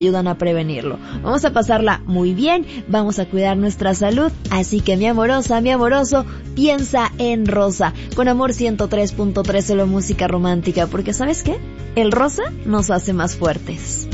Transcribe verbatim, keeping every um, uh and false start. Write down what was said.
ayudan a prevenirlo. Vamos a pasarla muy bien, vamos a cuidar nuestra salud, así que mi amorosa, mi amoroso, piensa en rosa. Con Amor ciento tres punto tres, solo música romántica, porque ¿sabes qué? El rosa nos hace más fuertes.